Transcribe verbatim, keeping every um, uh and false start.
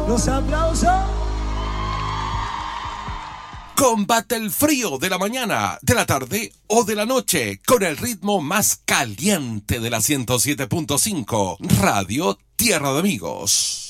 Los aplausos. Combate el frío de la mañana, de la tarde o de la noche con el ritmo más caliente de la ciento siete punto cinco Radio Tierra de Amigos.